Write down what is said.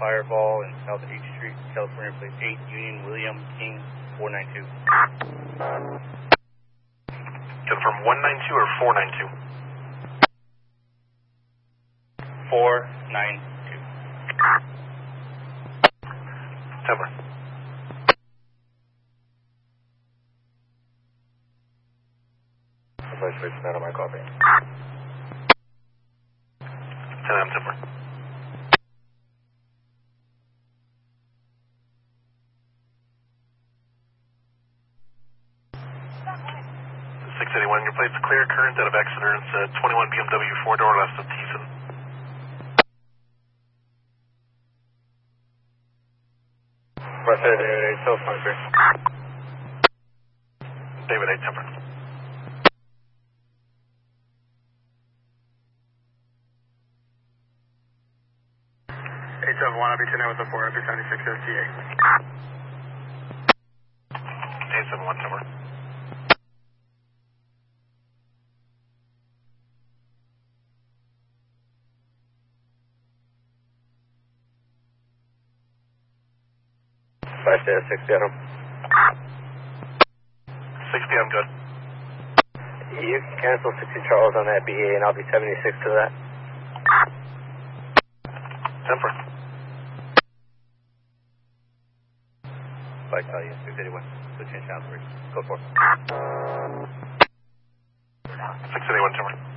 Fireball in South 8th Street, California, Place 8, Union William King, 492. Confirm 192 or 492? 492. Temper. Place not on my copy. 10 Temper. Your plate's clear, current out of Exeter. It's a 21 BMW 4-door left of Thiessen. David 8, telephone 3. David 8, Temper. One, I'll be tonight with the 4, I'll be 76 STA. 871, Temper. Five to 6 p.m. 6 p.m. good. You can cancel 60 Charles on that BA and I'll be 76 to that. Temper. Flight value 681. Switch in channel 3. Go for it. 681, Temper.